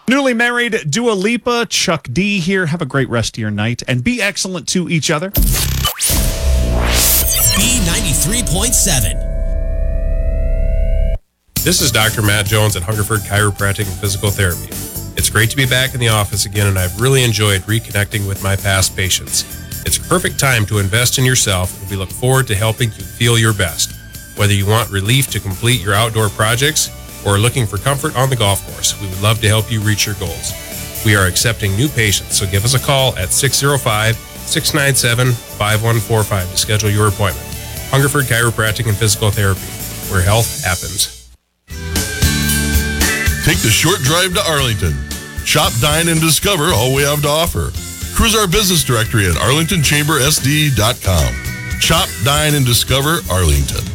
Newly married Dua Lipa, Chuck D here. Have a great rest of your night and be excellent to each other. B93.7. This is Dr. Matt Jones at Hungerford Chiropractic and Physical Therapy. It's great to be back in the office again, and I've really enjoyed reconnecting with my past patients. It's a perfect time to invest in yourself, and we look forward to helping you feel your best. Whether you want relief to complete your outdoor projects or are looking for comfort on the golf course, we would love to help you reach your goals. We are accepting new patients, so give us a call at 605-697-5145 to schedule your appointment. Hungerford Chiropractic and Physical Therapy, where health happens. Take the short drive to Arlington. Shop, dine, and discover all we have to offer. Cruise our business directory at arlingtonchambersd.com. Shop, dine, and discover Arlington.